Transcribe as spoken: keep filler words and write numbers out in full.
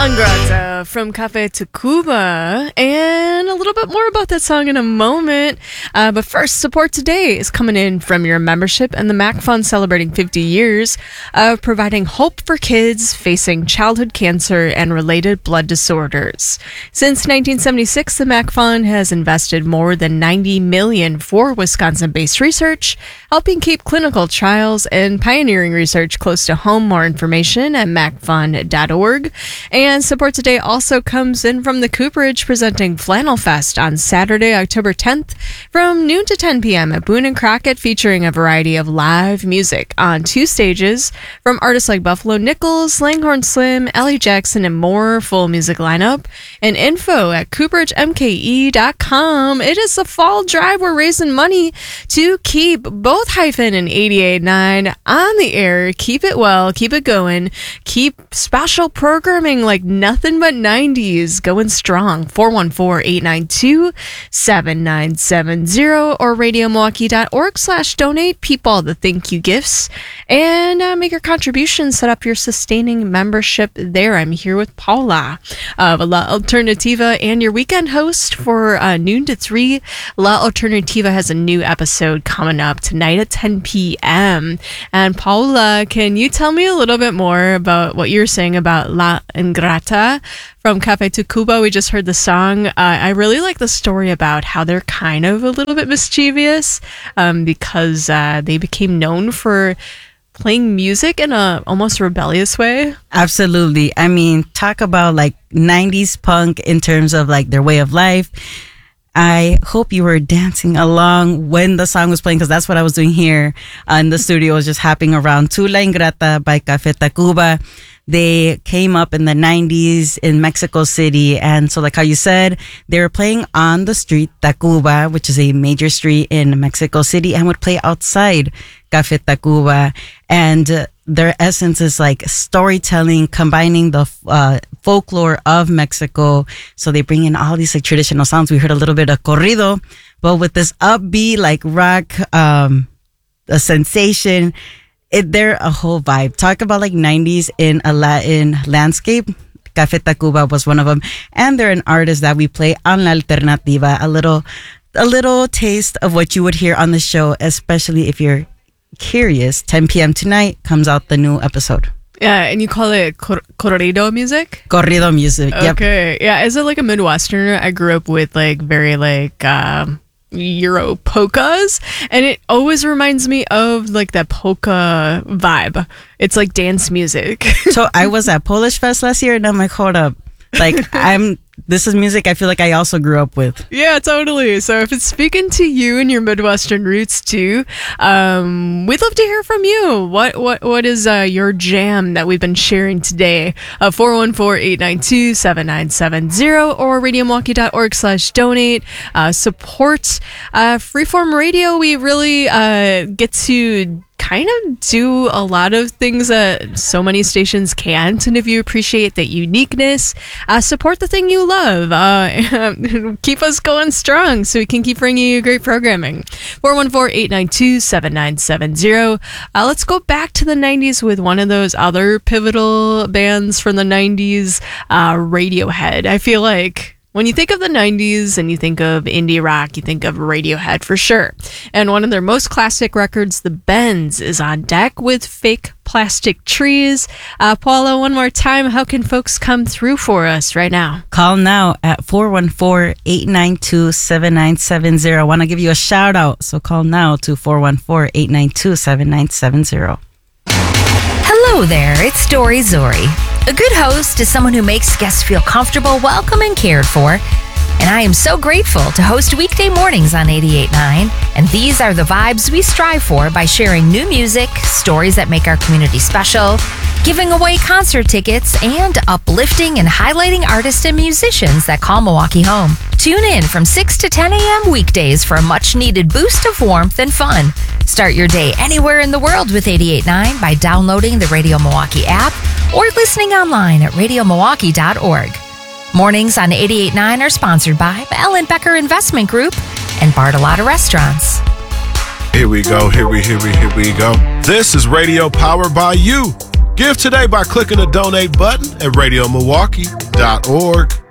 Ingrata from Cafe Tacuba, and a little bit more about that song in a moment. Uh, but first, support today is coming in from your membership and the Mac Fund celebrating fifty years of providing hope for kids facing childhood cancer and related blood disorders. Since nineteen seventy-six, the Mac Fund has invested more than ninety million dollars for Wisconsin-based research, helping keep clinical trials and pioneering research close to home. More information at mac fund dot org. And support today also comes in from the Cooperage, presenting Flannel Fest on Saturday, October tenth from noon to ten p.m. at Boone and Crockett, featuring a variety of live music on two stages from artists like Buffalo Nichols, Langhorne Slim, Ellie Jackson, and more. Full music lineup and info at cooperage m k e dot com. It is the fall drive. We're raising money to keep both Hyphen and eighty-eight point nine on the air. Keep it well, keep it going, keep special programming like nothing but nineties going strong. four one four, eight nine two, seven nine seven zero or radio milwaukee dot org slash donate. Peep all the thank you gifts and uh, make your contributions. Set up your sustaining membership there. I'm here with Paula of La Alternativa and your weekend host for uh, noon to three. La Alternativa has a new episode coming up tonight at ten p.m. And Paula, can you tell me a little bit more about what you're saying about La Ingrata from Cafe Tacuba? We just heard the song. Uh, I really like the story about how they're kind of a little bit mischievous um, because uh, they became known for playing music in a almost rebellious way. Absolutely. I mean, talk about like nineties punk in terms of like their way of life. I hope you were dancing along when the song was playing, because that's what I was doing here uh, in the studio. I was just hopping around to La Ingrata by Cafe Tacuba. They came up in the nineties in Mexico City. And so like how you said, they were playing on the street Tacuba, which is a major street in Mexico City, and would play outside Cafe Tacuba. And uh, their essence is like storytelling, combining the uh, folklore of Mexico. So they bring in all these like traditional sounds. We heard a little bit of corrido, but with this upbeat like rock, um, a sensation. It, they're a whole vibe. Talk about like nineties in a Latin landscape. Cafe Tacuba was one of them. And they're an artist that we play on La Alternativa. A little, a little taste of what you would hear on the show, especially if you're curious. ten p.m. tonight comes out the new episode. Yeah, and you call it cor- corrido music? Corrido music, yep. Okay, yeah, as a, like a Midwesterner, I grew up with like very like um, Euro polkas, and it always reminds me of like that polka vibe. It's like dance music. So I was at Polish Fest last year, and I'm like, hold up. Like, I'm, this is music I feel like I also grew up with. Yeah, totally. So if it's speaking to you and your Midwestern roots too, um, we'd love to hear from you. What what what is uh, your jam that we've been sharing today? Uh, four one four, eight nine two, seven nine seven zero or radio milwaukee dot org slash donate. Uh, support uh, Freeform Radio. We really uh, get to kind of do a lot of things that so many stations can't, and if you appreciate that uniqueness, uh, support the thing you love. Uh, keep us going strong so we can keep bringing you great programming. four one four, eight nine two, seven nine seven zero. Uh, let's go back to the nineties with one of those other pivotal bands from the nineties, uh, Radiohead. I feel like when you think of the nineties and you think of indie rock, you think of Radiohead for sure. And one of their most classic records, The Bends, is on deck with Fake Plastic Trees. Uh, Paula, one more time, how can folks come through for us right now? Call now at four one four, eight nine two, seven nine seven zero. I want to give you a shout out, so call now to four one four, eight nine two, seven nine seven zero. Hello there, it's Dory Zori. A good host is someone who makes guests feel comfortable, welcome, and cared for. And I am so grateful to host weekday mornings on eighty-eight point nine. And these are the vibes we strive for by sharing new music, stories that make our community special, giving away concert tickets, and uplifting and highlighting artists and musicians that call Milwaukee home. Tune in from six to ten a.m. weekdays for a much-needed boost of warmth and fun. Start your day anywhere in the world with eighty-eight point nine by downloading the Radio Milwaukee app or listening online at radio milwaukee dot org. Mornings on eighty-eight point nine are sponsored by Ellen Becker Investment Group and Bartolotta Restaurants. Here we go, here we, here we, here we go. This is Radio powered by you. Give today by clicking the donate button at radio milwaukee dot org.